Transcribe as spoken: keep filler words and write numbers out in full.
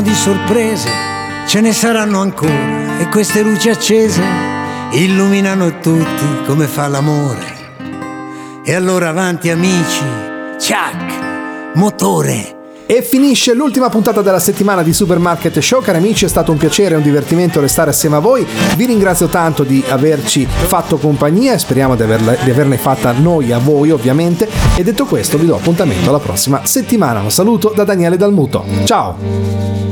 Di sorprese ce ne saranno ancora e queste luci accese illuminano tutti come fa l'amore. E allora avanti amici, ciac, motore. E finisce l'ultima puntata della settimana di Supermarket Show. Cari amici, è stato un piacere e un divertimento restare assieme a voi. Vi ringrazio tanto di averci fatto compagnia e speriamo di, averla, di averne fatta noi a voi, ovviamente. E detto questo vi do appuntamento alla prossima settimana. Un saluto da Daniele Dalmuto. Ciao!